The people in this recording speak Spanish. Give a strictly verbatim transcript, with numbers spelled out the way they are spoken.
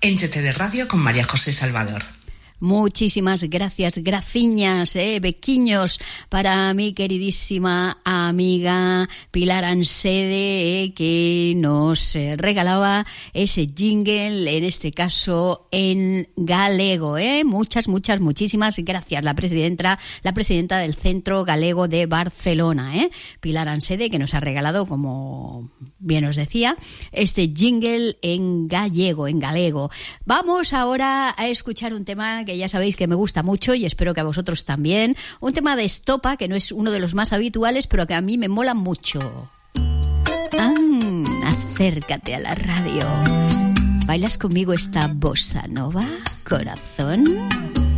en G T D Radio con María José Salvador. Muchísimas gracias, graciñas, eh, bequiños para mi queridísima amiga Pilar Ansede, eh, que nos eh, regalaba ese jingle, en este caso en galego. Eh. Muchas, muchas, muchísimas gracias. La presidenta, la presidenta del Centro Galego de Barcelona, eh, Pilar Ansede, que nos ha regalado, como bien os decía, este jingle en gallego, en galego. Vamos ahora a escuchar un tema que ya sabéis que me gusta mucho y espero que a vosotros también. Un tema de estopa que no es uno de los más habituales, pero que a mí me mola mucho. Ah, acércate a la radio. ¿Bailas conmigo esta bossa nova, corazón?